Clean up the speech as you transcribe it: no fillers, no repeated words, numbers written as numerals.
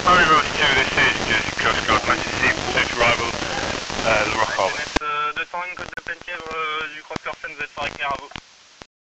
Harry Rose 2, this is Jersey Coast Guard, Manchester Sea Pursuit Arrival, Le Rock Hall. SMS 201, code de pleine fièvre du Cross Corsen, vous êtes sur éclair à vous.